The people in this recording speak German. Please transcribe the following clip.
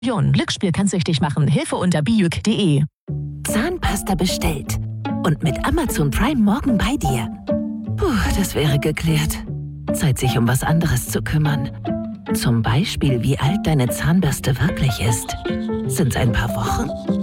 Glücksspiel kann süchtig machen. Hilfe unter biuk.de. Zahnpasta bestellt. Und mit Amazon Prime morgen bei dir. Puh, das wäre geklärt. Zeit, sich um was anderes zu kümmern. Zum Beispiel, wie alt deine Zahnbürste wirklich ist. Sind's ein paar Wochen?